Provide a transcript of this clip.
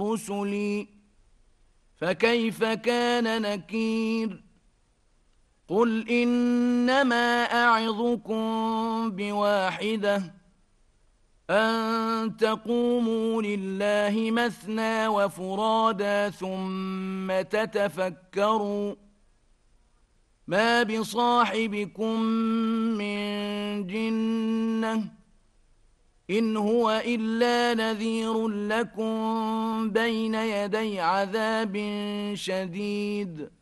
رسلي فكيف كان نكير قل إنما أعظكم بواحدة أن تقوموا لله مثنى وفرادا ثم تتفكروا ما بصاحبكم من جنة إن هو إلا نذير لكم بين يدي عذاب شديد